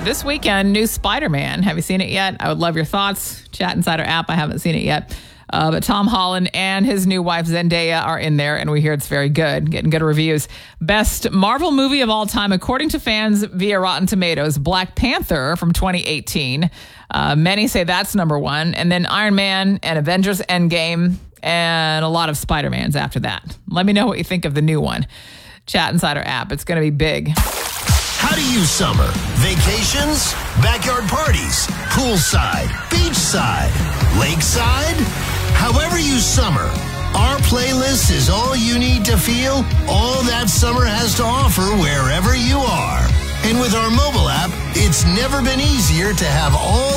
this weekend, new Spider-Man. Have you seen it yet? I would love your thoughts. Chat Insider app. I haven't seen it yet. But Tom Holland and his new wife Zendaya are in there, and we hear it's very good, getting good reviews. Best Marvel movie of all time, according to fans via Rotten Tomatoes, Black Panther from 2018. Many say that's number one. And then Iron Man and Avengers Endgame, and a lot of Spider-Mans after that. Let me know what you think of the new one. Chat Insider app. It's going to be big. How to use summer. Vacations, backyard parties, poolside, beachside, lakeside. However you summer, our playlist is all you need to feel all that summer has to offer wherever you are. And with our mobile app, it's never been easier to have all